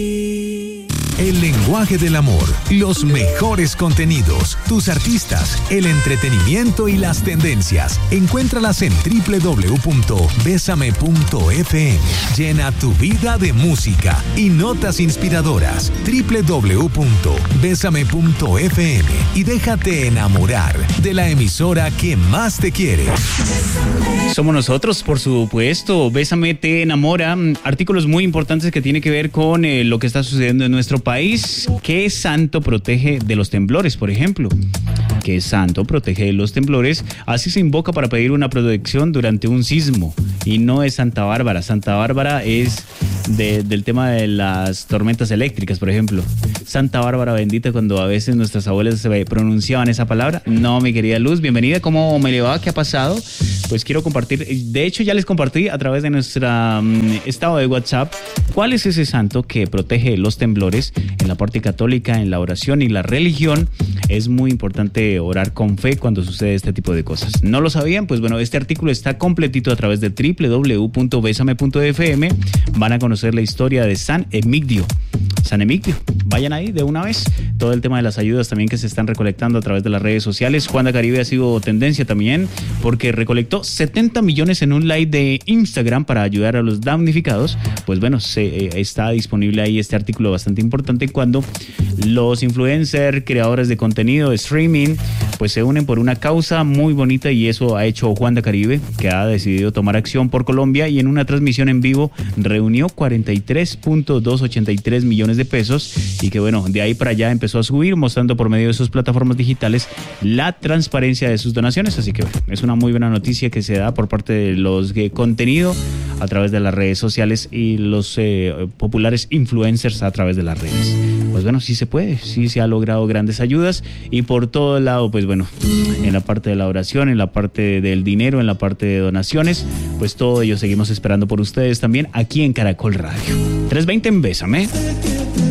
El lenguaje del amor, los mejores contenidos, tus artistas, el entretenimiento y las tendencias. Encuéntralas en www.besame.fm. Llena tu vida de música y notas inspiradoras. www.besame.fm y déjate enamorar de la emisora que más te quiere. Somos nosotros, por supuesto. Bésame te enamora. Artículos muy importantes que tienen que ver con lo que está sucediendo en nuestro país. ¿Qué santo protege de los temblores, por ejemplo? ¿Qué santo protege de los temblores? Así se invoca para pedir una protección durante un sismo. Y no es Santa Bárbara. Santa Bárbara es del tema de las tormentas eléctricas, por ejemplo. Santa Bárbara bendita, cuando a veces nuestras abuelas se pronunciaban esa palabra. No, mi querida Luz, bienvenida. ¿Cómo me le va? ¿Qué ha pasado? Pues quiero compartir, de hecho ya les compartí a través de nuestra estado de WhatsApp cuál es ese santo que protege los temblores. En la parte católica, en la oración y la religión, es muy importante orar con fe cuando sucede este tipo de cosas. ¿No lo sabían? Pues bueno, este artículo está completito a través de www.besame.fm. Van a conocer la historia de San Emigdio. San Emigdio, vayan ahí de una vez. Todo el tema de las ayudas también que se están recolectando a través de las redes sociales. Juanda Caribe ha sido tendencia también porque recolectó 70 millones en un live de Instagram para ayudar a los damnificados. Pues bueno, está disponible ahí este artículo bastante importante cuando los influencers, creadores de contenido, streaming, pues se unen por una causa muy bonita, y eso ha hecho Juanda Caribe, que ha decidido tomar acción por Colombia y en una transmisión en vivo reunió 43.283 millones de pesos, y que bueno, de ahí para allá empezó a subir, mostrando por medio de sus plataformas digitales la transparencia de sus donaciones. Así que bueno, es una muy buena noticia que se da por parte de los contenido a través de las redes sociales y los populares influencers a través de las redes. Pues bueno, sí se puede, sí se ha logrado grandes ayudas, y por todo lado, pues bueno, en la parte de la oración, en la parte del dinero, en la parte de donaciones, pues todo ello seguimos esperando por ustedes también aquí en Caracol Radio. 3:20 en Bésame.